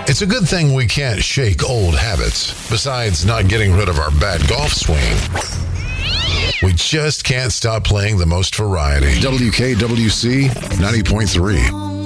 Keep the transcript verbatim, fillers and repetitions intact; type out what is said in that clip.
It's a good thing we can't shake old habits. Besides not getting rid of our bad golf swing, we just can't stop playing the most variety. W K W C ninety point three.